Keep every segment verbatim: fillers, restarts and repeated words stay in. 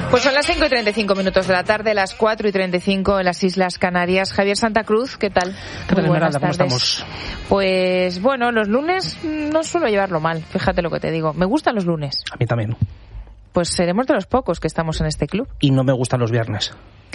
Pues son las cinco y treinta y cinco minutos de la tarde, las cuatro y treinta y cinco en las Islas Canarias. Javier Santa Cruz, ¿qué tal? ¿Qué tal, Muy buenas Esmeralda? ¿Cómo tardes. estamos? Pues bueno, los lunes no suelo llevarlo mal, fíjate lo que te digo. Me gustan los lunes. A mí también. Pues seremos de los pocos que estamos en este club. Y no me gustan los viernes.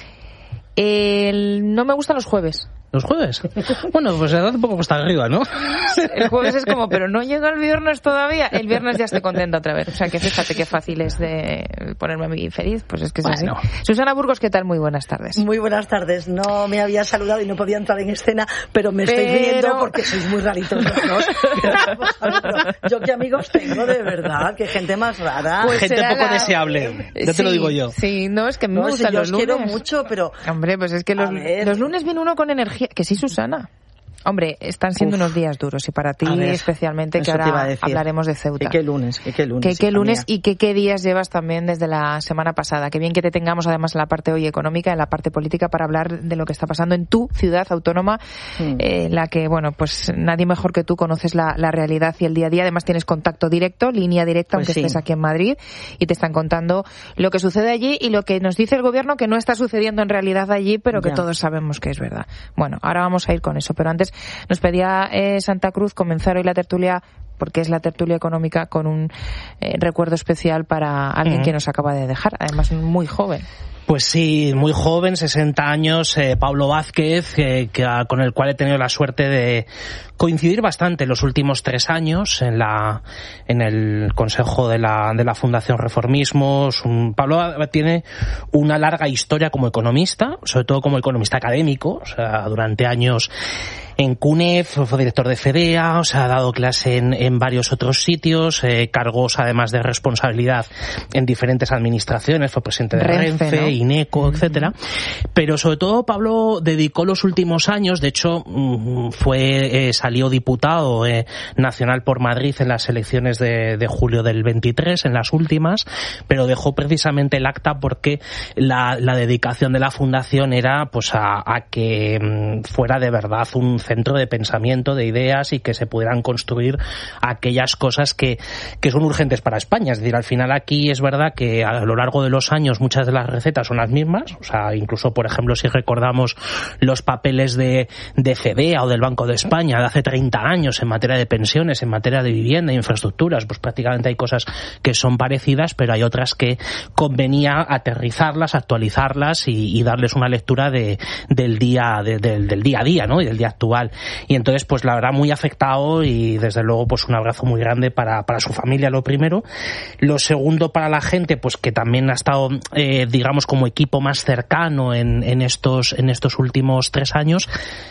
El... No me gustan los jueves. ¿Los jueves? Bueno, pues se da un poco hasta arriba, ¿no? El jueves es como, pero no llega el viernes todavía. El viernes ya estoy contenta otra vez. O sea que fíjate qué fácil es de ponerme a mí feliz. Pues es que es bueno. así. Susana Burgos, ¿qué tal? Muy buenas tardes. Muy buenas tardes. No me había saludado y no podía entrar en escena, pero me pero... estoy viendo porque sois muy raritos los dos. Pero, vamos a ver, pero yo qué amigos tengo, de verdad, qué gente más rara. Pues gente poco la... deseable, ya sí, te lo digo yo. Sí, no, es que me no, gustan si los yo os lunes. quiero mucho, pero... Hombre, pues es que los, los lunes viene uno con energía. Que sí, Susana. Hombre, están siendo Uf. unos días duros y para ti ver, especialmente, que ahora hablaremos de Ceuta. Que qué lunes, que qué lunes. Que qué lunes y que qué días llevas también desde la semana pasada. Qué bien que te tengamos además en la parte hoy económica, en la parte política, para hablar de lo que está pasando en tu ciudad autónoma, mm. eh, la que, bueno, pues nadie mejor que tú conoces la, la realidad y el día a día. Además tienes contacto directo, línea directa, pues aunque sí. estés aquí en Madrid, y te están contando lo que sucede allí y lo que nos dice el gobierno que no está sucediendo en realidad allí, pero que ya. todos sabemos que es verdad. Bueno, ahora vamos a ir con eso, pero antes nos pedía Eh, Santa Cruz comenzar hoy la tertulia, porque es la tertulia económica, con un eh, recuerdo especial para alguien uh-huh. que nos acaba de dejar, además muy joven. Pues sí, muy joven, sesenta años, eh, Pablo Vázquez, eh, que, con el cual he tenido la suerte de coincidir bastante en los últimos tres años en la en el consejo de la de la Fundación Reformismos. Un, Pablo tiene una larga historia como economista, sobre todo como economista académico, o sea, durante años en CUNEF, fue director de FEDEA, o sea, ha dado clase en, en varios otros sitios, eh, cargos además de responsabilidad en diferentes administraciones, fue presidente de Renfe, Renfe ¿no? INECO, etcétera. Pero sobre todo Pablo dedicó los últimos años, de hecho fue eh, salió diputado eh, nacional por Madrid en las elecciones de, de julio del veintitrés, en las últimas, pero dejó precisamente el acta porque la, la dedicación de la fundación era pues a, a que mm, fuera de verdad un centro de pensamiento, de ideas, y que se pudieran construir aquellas cosas que, que son urgentes para España. Es decir, al final aquí es verdad que a lo largo de los años muchas de las recetas son las mismas, o sea, incluso por ejemplo si recordamos los papeles de, de FEDEA o del Banco de España de hace treinta años en materia de pensiones, en materia de vivienda e infraestructuras, pues prácticamente hay cosas que son parecidas, pero hay otras que convenía aterrizarlas, actualizarlas y, y darles una lectura de, del día de, del, del día a día, ¿no? Y del día actual. Y entonces, pues la verdad, muy afectado, y desde luego, pues un abrazo muy grande para, para su familia, lo primero. Lo segundo, para la gente, pues que también ha estado, eh, digamos, como equipo más cercano en, en estos, en estos últimos tres años.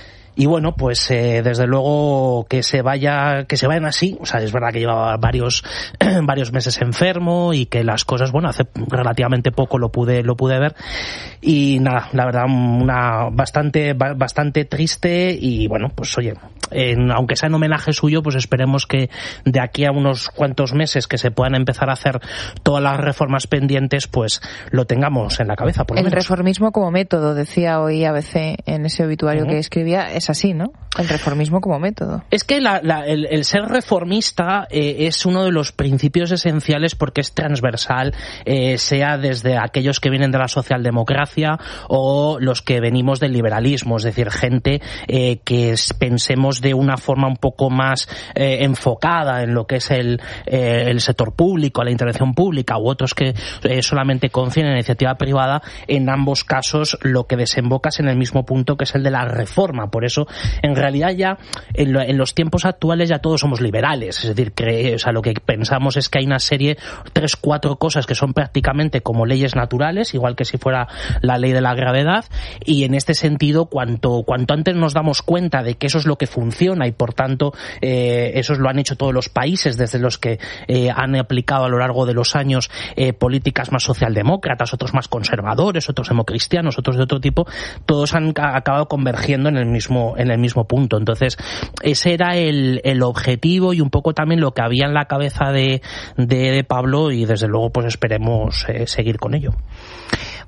Y bueno, pues eh, desde luego que se vaya, que se vayan así. O sea, es verdad que llevaba varios varios meses enfermo y que las cosas, bueno, hace relativamente poco lo pude lo pude ver. Y nada, la verdad, una bastante bastante triste. Y bueno, pues oye, en, aunque sea en homenaje suyo, pues esperemos que de aquí a unos cuantos meses que se puedan empezar a hacer todas las reformas pendientes, pues lo tengamos en la cabeza, por lo menos. El reformismo como método, decía hoy A B C en ese obituario uh-huh. que escribía. Es así, ¿no? El reformismo como método. Es que la, la, el, el ser reformista eh, es uno de los principios esenciales porque es transversal, eh, sea desde aquellos que vienen de la socialdemocracia o los que venimos del liberalismo, es decir, gente eh, que es, pensemos de una forma un poco más eh, enfocada en lo que es el, eh, el sector público, la intervención pública, u otros que eh, solamente confían en la iniciativa privada. En ambos casos lo que desemboca es en el mismo punto, que es el de la reforma. Por eso, en realidad ya en, lo, en los tiempos actuales ya todos somos liberales, es decir, que, o sea, lo que pensamos es que hay una serie, tres, cuatro cosas que son prácticamente como leyes naturales, igual que si fuera la ley de la gravedad, y en este sentido, cuanto, cuanto antes nos damos cuenta de que eso es lo que funciona y por tanto eh, eso lo han hecho todos los países desde los que eh, han aplicado a lo largo de los años eh, políticas más socialdemócratas, otros más conservadores, otros democristianos, otros de otro tipo, todos han acabado convergiendo en el mismo en el mismo punto. Entonces ese era el, el objetivo y un poco también lo que había en la cabeza de, de, de Pablo, y desde luego pues esperemos eh, seguir con ello.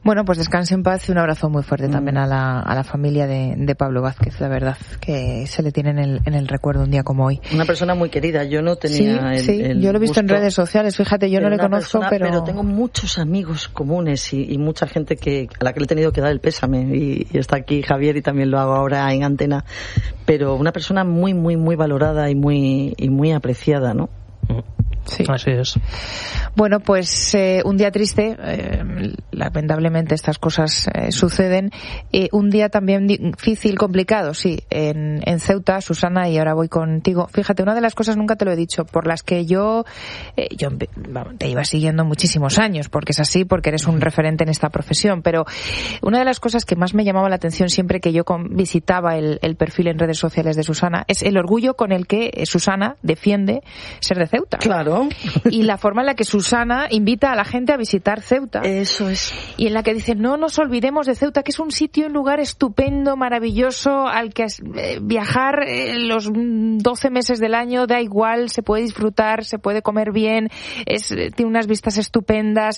Bueno, pues descanse en paz y un abrazo muy fuerte mm. también a la, a la familia de, de Pablo Vázquez, la verdad, que se le tiene en el, en el recuerdo un día como hoy. Una persona muy querida, yo no tenía sí, el, sí, el yo lo he visto gusto, en redes sociales, fíjate, yo no le conozco, persona, pero... pero tengo muchos amigos comunes y, y mucha gente que a la que le he tenido que dar el pésame, y, y está aquí Javier y también lo hago ahora en antena, pero una persona muy, muy, muy valorada y muy, y muy apreciada, ¿no? Sí. Así es. Bueno, pues eh, un día triste, eh, lamentablemente estas cosas eh, suceden. Eh, un día también difícil, complicado, sí, en, en Ceuta, Susana, y ahora voy contigo. Fíjate, una de las cosas, nunca te lo he dicho, por las que yo, eh, yo te iba siguiendo muchísimos años, porque es así, porque eres un referente en esta profesión, pero una de las cosas que más me llamaba la atención siempre que yo visitaba el, el perfil en redes sociales de Susana es el orgullo con el que Susana defiende ser de Ceuta. Claro. Y la forma en la que Susana invita a la gente a visitar Ceuta. Eso es. Y en la que dice, no nos olvidemos de Ceuta, que es un sitio, un lugar estupendo, maravilloso, al que eh, viajar eh, los doce meses del año da igual, se puede disfrutar, se puede comer bien, es, tiene unas vistas estupendas,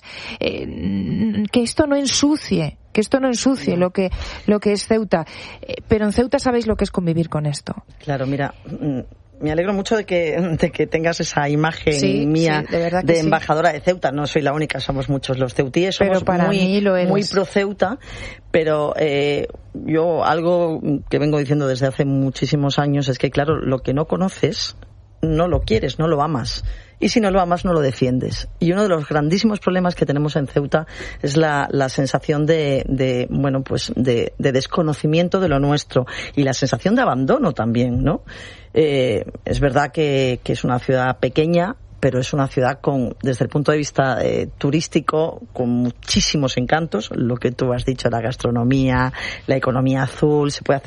eh, que esto no ensucie. que esto no ensucie lo que lo que es Ceuta. Eh, pero en Ceuta sabéis lo que es convivir con esto. Claro, mira, me alegro mucho de que, de que tengas esa imagen sí, mía sí, de, de sí. embajadora de Ceuta. No soy la única, somos muchos los ceutíes, somos muy, muy pro Ceuta, pero eh, yo algo que vengo diciendo desde hace muchísimos años es que, claro, lo que no conoces no lo quieres, no lo amas. Y si no lo amas, no lo defiendes. Y uno de los grandísimos problemas que tenemos en Ceuta es la, la sensación de, de bueno, pues de, de desconocimiento de lo nuestro y la sensación de abandono también, ¿no? Eh, es verdad que, que es una ciudad pequeña, pero es una ciudad con, desde el punto de vista eh, turístico, con muchísimos encantos. Lo que tú has dicho, la gastronomía, la economía azul, se puede hacer